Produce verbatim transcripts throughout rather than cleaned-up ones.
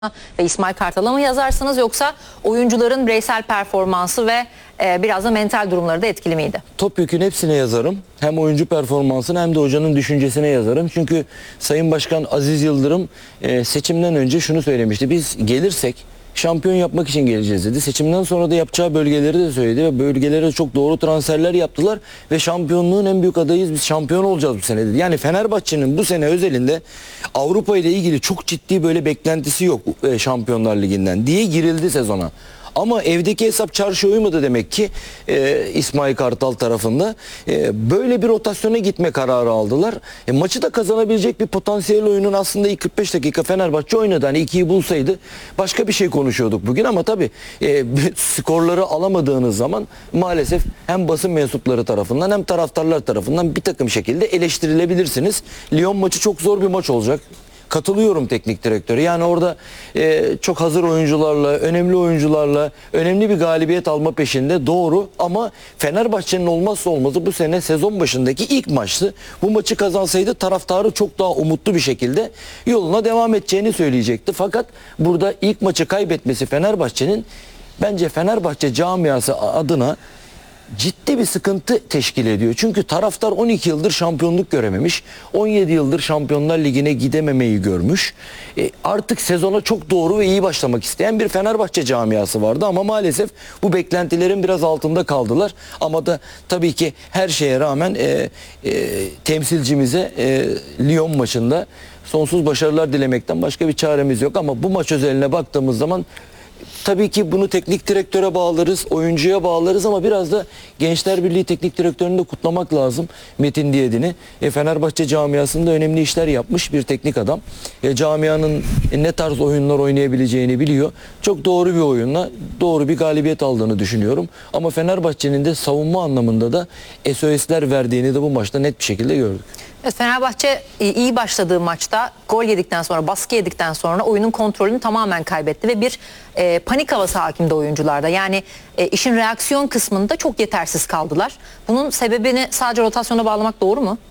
ve İsmail Kartal'a mı yazarsınız, yoksa oyuncuların bireysel performansı ve e, biraz da mental durumları da etkili miydi? Topyekün hepsine yazarım. Hem oyuncu performansına hem de hocanın düşüncesine yazarım. Çünkü Sayın Başkan Aziz Yıldırım e, seçimden önce şunu söylemişti. Biz gelirsek şampiyon yapmak için geleceğiz dedi. Seçimden sonra da yapacağı bölgeleri de söyledi ve bölgelere çok doğru transferler yaptılar ve şampiyonluğun en büyük adayıyız, biz şampiyon olacağız bu sene dedi. Yani Fenerbahçe'nin bu sene özelinde Avrupa ile ilgili çok ciddi böyle beklentisi yok e, Şampiyonlar Ligi'nden diye girildi sezona. Ama evdeki hesap çarşıya uymadı demek ki e, İsmail Kartal tarafında. E, böyle bir rotasyona gitme kararı aldılar. E, maçı da kazanabilecek bir potansiyel oyunun aslında ilk kırk beş dakika Fenerbahçe oynadı. Hani ikiyi bulsaydı başka bir şey konuşuyorduk bugün, ama tabii e, skorları alamadığınız zaman maalesef hem basın mensupları tarafından hem taraftarlar tarafından bir takım şekilde eleştirilebilirsiniz. Lyon maçı çok zor bir maç olacak. Katılıyorum teknik direktöre. Yani orada e, çok hazır oyuncularla, önemli oyuncularla önemli bir galibiyet alma peşinde, doğru, ama Fenerbahçe'nin olmazsa olmazı bu sene sezon başındaki ilk maçtı. Bu maçı kazansaydı taraftarı çok daha umutlu bir şekilde yoluna devam edeceğini söyleyecekti. Fakat burada ilk maçı kaybetmesi Fenerbahçe'nin, bence Fenerbahçe camiası adına ciddi bir sıkıntı teşkil ediyor. Çünkü taraftar on iki yıldır şampiyonluk görememiş. on yedi yıldır Şampiyonlar Ligi'ne gidememeyi görmüş. E artık sezona çok doğru ve iyi başlamak isteyen bir Fenerbahçe camiası vardı, ama maalesef bu beklentilerin biraz altında kaldılar. Ama da tabii ki her şeye rağmen e, e, temsilcimize e, Lyon maçında sonsuz başarılar dilemekten başka bir çaremiz yok. Ama bu maç özeline baktığımız zaman tabii ki bunu teknik direktöre bağlarız, oyuncuya bağlarız, ama biraz da Gençler Birliği teknik direktörünü de kutlamak lazım, Metin Diyedin'i. E, Fenerbahçe camiasında önemli işler yapmış bir teknik adam. E, camianın ne tarz oyunlar oynayabileceğini biliyor. Çok doğru bir oyunla doğru bir galibiyet aldığını düşünüyorum. Ama Fenerbahçe'nin de savunma anlamında da S O S'ler verdiğini de bu maçta net bir şekilde gördük. Evet, Fenerbahçe iyi başladığı maçta gol yedikten sonra, baskı yedikten sonra oyunun kontrolünü tamamen kaybetti ve bir e, panik havası hakimdi oyuncularda. Yani e, işin reaksiyon kısmında çok yetersiz kaldılar. Bunun sebebini sadece rotasyona bağlamak doğru mu?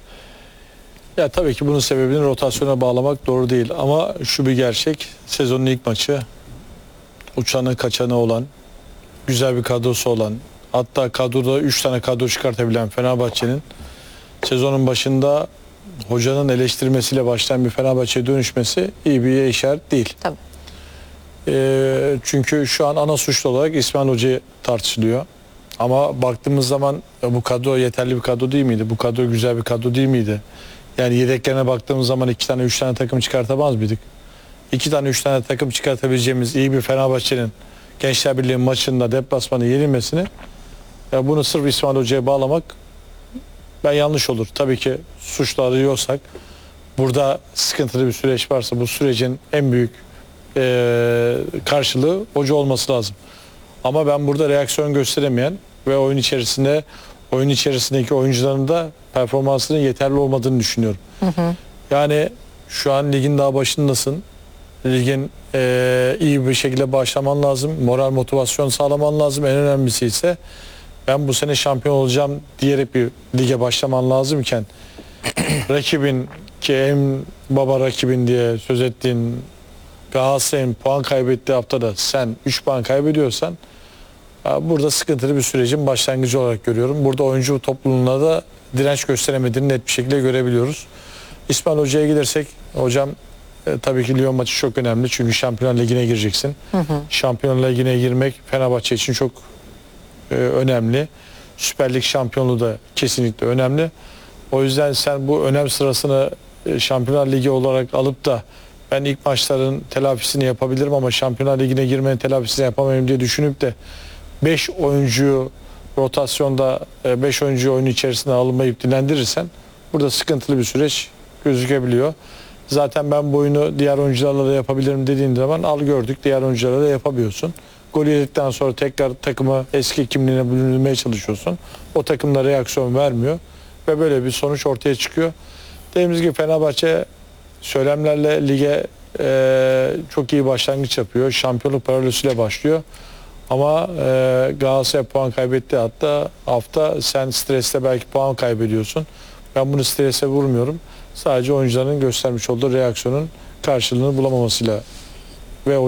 Ya tabii ki bunun sebebini rotasyona bağlamak doğru değil, ama şu bir gerçek: sezonun ilk maçı, uçanı kaçanı olan, güzel bir kadrosu olan, hatta kadroda üç tane kadro çıkartabilen Fenerbahçe'nin sezonun başında hocanın eleştirmesiyle başlayan bir Fenerbahçe'ye dönüşmesi iyi bir işaret değil. Tabii. E, çünkü şu an ana suçlu olarak İsmail Hoca tartışılıyor. Ama baktığımız zaman bu kadro yeterli bir kadro değil miydi? Bu kadro güzel bir kadro değil miydi? Yani yedeklerine baktığımız zaman iki tane üç tane takım çıkartamaz mıydık? İki tane üç tane takım çıkartabileceğimiz iyi bir Fenerbahçe'nin Gençler Birliği maçında deplasmanı yenilmesini, ya bunu sırf İsmail Hoca'ya bağlamak ben yanlış olur. Tabii ki suçlu arıyorsak, burada sıkıntılı bir süreç varsa bu sürecin en büyük e, karşılığı hoca olması lazım. Ama ben burada reaksiyon gösteremeyen ve oyun içerisinde oyun içerisindeki oyuncuların da performansının yeterli olmadığını düşünüyorum. Hı hı. Yani şu an ligin daha başındasın. Ligin e, iyi bir şekilde başlaman lazım. Moral, motivasyon sağlaman lazım. En önemlisi ise ben bu sene şampiyon olacağım diyerek bir lige başlaman lazımken rakibin, ki en baba rakibin diye söz ettiğin Galatasaray'ın puan kaybettiği haftada sen üç puan kaybediyorsan, burada sıkıntılı bir sürecin başlangıcı olarak görüyorum. Burada oyuncu topluluğuna da direnç gösteremediğini net bir şekilde görebiliyoruz. İsmail Hoca'ya gidersek, hocam e, tabii ki Lyon maçı çok önemli, çünkü Şampiyonlar Ligi'ne gireceksin. Hı hı. Şampiyonlar Ligi'ne girmek Fenerbahçe için çok e, önemli. Süper Lig şampiyonluğu da kesinlikle önemli. O yüzden sen bu önem sırasını e, Şampiyonlar Ligi olarak alıp da ben ilk maçların telafisini yapabilirim ama Şampiyonlar Ligi'ne girmenin telafisini yapamayayım diye düşünüp de beş oyuncuyu rotasyonda beş oyuncuyu oyun içerisine alınmayıp dinlendirirsen burada sıkıntılı bir süreç gözükebiliyor. Zaten ben bu oyunu diğer oyuncularla da yapabilirim dediğin zaman al gördük, diğer oyuncularla da yapamıyorsun. Gol yedikten sonra tekrar takıma eski kimliğine bürünmeye çalışıyorsun. O takım da reaksiyon vermiyor ve böyle bir sonuç ortaya çıkıyor. Dediğimiz gibi Fenerbahçe söylemlerle lige e, çok iyi başlangıç yapıyor. Şampiyonluk paralelisiyle başlıyor. Ama e, Galatasaray puan kaybetti, hatta hafta sen streste belki puan kaybediyorsun. Ben bunu strese vurmuyorum. Sadece oyuncuların göstermiş olduğu reaksiyonun karşılığını bulamamasıyla